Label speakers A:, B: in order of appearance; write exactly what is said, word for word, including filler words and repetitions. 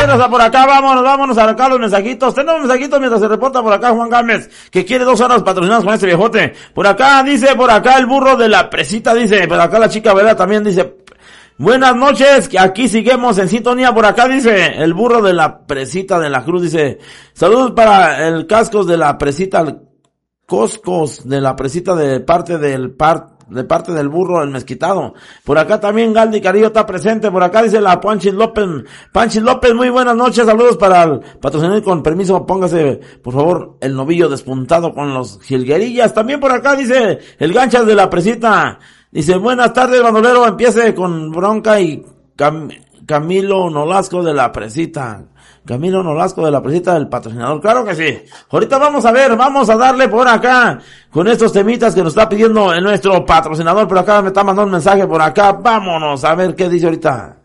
A: Raza, por acá, vámonos, vámonos a acá los mensajitos. Tenemos mensajitos mientras se reporta por acá Juan Gámez, que quiere dos horas patrocinadas con este viejote. Por acá, dice, por acá el burro de la presita, dice, por acá la chica Vela también dice, buenas noches, que aquí seguimos en sintonía. Por acá dice, el burro de la presita de la Cruz, dice, saludos para el Cascos de la presita, el Coscos de la presita de parte del par, de parte del burro el mezquitado. Por acá también Galdi Carillo está presente. Por acá dice la Panchi López. Panchi López, muy buenas noches. Saludos para el patrocinador. Con permiso, póngase, por favor, el novillo despuntado con los jilguerillas. También por acá dice el Ganchas de la presita. Dice, buenas tardes, bandolero. Empiece con Bronca y Cam- Camilo Nolasco de la presita. Camilo Nolasco de la presita del patrocinador. Claro que sí. Ahorita vamos a ver, vamos a darle por acá con estos temitas que nos está pidiendo nuestro patrocinador. Por acá me está mandando un mensaje por acá. Vámonos a ver qué dice ahorita.